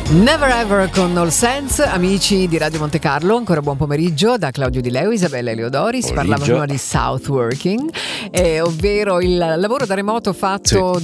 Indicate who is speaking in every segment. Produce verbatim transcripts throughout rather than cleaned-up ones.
Speaker 1: Never Ever con All Sense. Amici di Radio Monte Carlo, ancora buon pomeriggio da Claudio Di Leo, Isabella Eliodori. Si parlava prima di Southworking, eh, ovvero il lavoro da remoto fatto sì.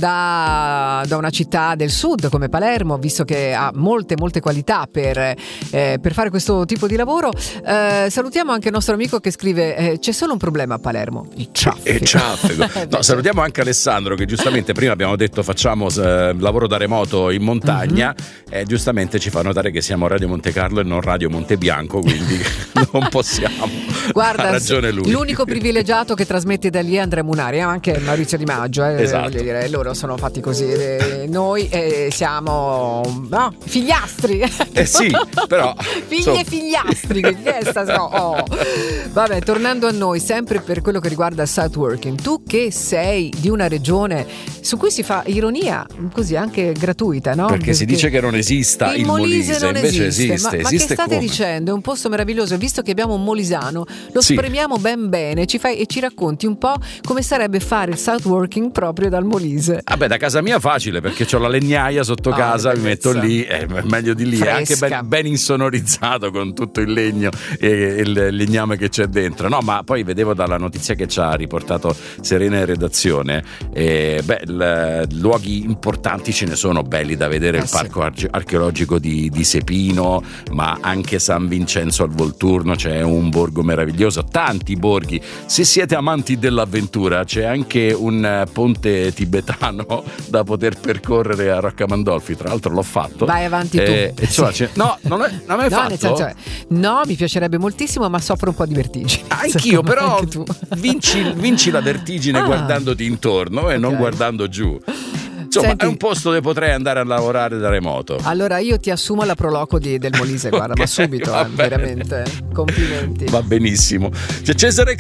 Speaker 1: da, da una città del sud come Palermo, visto che ha molte molte qualità per, eh, per fare questo tipo di lavoro. Eh, salutiamo anche il nostro amico che scrive eh, c'è solo un problema a Palermo, il traffico.
Speaker 2: E traffico. No, salutiamo anche Alessandro che giustamente prima abbiamo detto facciamo eh, lavoro da remoto in montagna, mm-hmm. e giustamente ci fa notare che siamo Radio Monte Carlo e non Radio Montebianco, quindi non possiamo.
Speaker 1: Guarda,
Speaker 2: ha ragione lui.
Speaker 1: L'unico privilegiato che trasmette da lì è Andrea Munari, anche Maurizio Di Maggio, eh,
Speaker 2: esatto.
Speaker 1: voglio dire, loro sono fatti così, eh, noi eh, siamo no, figliastri.
Speaker 2: Eh sì, però
Speaker 1: figli
Speaker 2: so.
Speaker 1: e figliastri, che fiesta so. Oh. Vabbè, tornando a noi, sempre per quello che riguarda il Southworking, tu che sei di una regione su cui si fa ironia così anche gratuita, no?
Speaker 2: Perché,
Speaker 1: Perché
Speaker 2: si dice che non esista il, il Molise,
Speaker 1: Molise non
Speaker 2: invece
Speaker 1: esiste,
Speaker 2: esiste,
Speaker 1: ma, ma
Speaker 2: esiste
Speaker 1: che state
Speaker 2: come?
Speaker 1: dicendo? È un posto meraviglioso, visto che abbiamo un molisano, lo
Speaker 2: sì.
Speaker 1: spremiamo ben bene, ci fai e ci racconti un po' come sarebbe fare il Southworking proprio dal Molise.
Speaker 2: Vabbè, da casa mia facile perché c'ho la legnaia sotto oh, casa, mi metto lì, è meglio di lì, è anche ben, ben insonorizzato con tutto il legno e il legname che c'è dentro. No, ma poi vedevo dalla notizia che ci ha riportato Serena in redazione, e beh, l- luoghi importanti ce ne sono belli da vedere, eh il parco sì. archeologico di, di Sepino, ma anche San Vincenzo al Volturno, c'è un borgo meraviglioso, tanti borghi. Se siete amanti dell'avventura c'è anche un ponte tibetano da poter percorrere a Roccamandolfi, tra l'altro l'ho fatto.
Speaker 1: Vai avanti tu.
Speaker 2: E, e cioè, sì. No, non è, non hai
Speaker 1: no,
Speaker 2: fatto?
Speaker 1: Nel senso, no, mi piacerebbe moltissimo, ma soffro un po' di vertigine.
Speaker 2: Anch'io, però anche vinci, vinci la vertigine ah, guardandoti intorno e okay. non guardando giù. Insomma, senti, è un posto dove potrei andare a lavorare da remoto.
Speaker 1: Allora io ti assumo alla proloco di, del Molise, guarda, okay, ma subito, eh, veramente, complimenti.
Speaker 2: Va benissimo. C'è Cesare